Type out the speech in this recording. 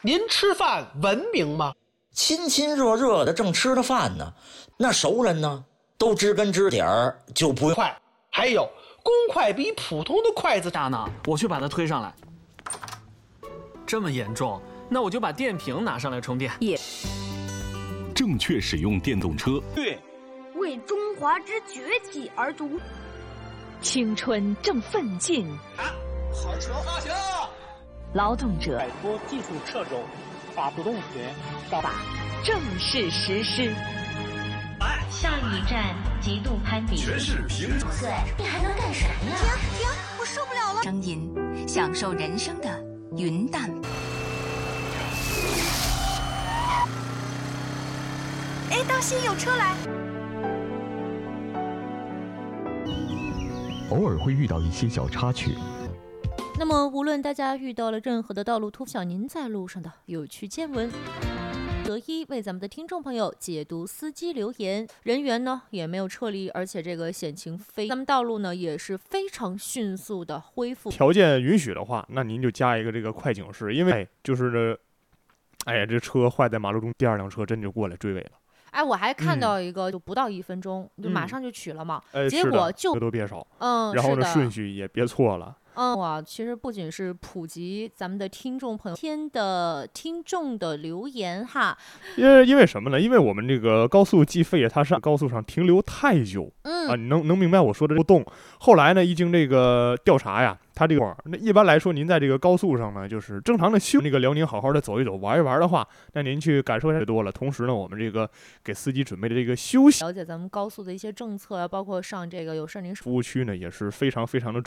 您吃饭文明吗？ 亲亲热热的正吃着饭呢，那熟人呢都知根知底儿，就不用快。还有公筷比普通的筷子大呢，我去把它推上来。这么严重，那我就把电瓶拿上来充电。 正确使用电动车， 对， 为中华之崛起而读。 青春正奋进， 好球，好球！ 劳动者摆脱技术掣肘，把主动权把正式实施。 下一站极度攀比， 全是平 5岁，你还能干啥呀？ 停，我受不了了！ 声音，享受人生的云淡。 哎，当心有车来！ 偶尔会遇到一些小插曲。 那么无论大家遇到了任何的道路突发，您在路上的有趣见闻，择一为咱们的听众朋友解读司机留言，人员呢也没有撤离，而且这个险情咱们道路呢也是非常迅速的恢复。 条件允许的话，那您就加一个这个快警示，因为就是这车坏在马路中，第二辆车真就过来追尾了。 我还看到一个，就不到1分钟，就马上就取了嘛，结果就都别少，然后呢顺序也别错了。 其实不仅是普及咱们的听众朋友天的听众的留言哈， 因为什么呢？因为我们这个高速计费它是高速上停留太久，你能明白我说的不动。后来呢，一经这个调查呀，它这个那一般来说，您在这个高速上呢，就是正常的修那个辽宁好好的走一走、玩一玩的话，那您去感受太多了。同时呢，我们这个给司机准备的这个休息， 了解咱们高速的一些政策啊，包括上这个有事您服务区呢，也是非常非常的。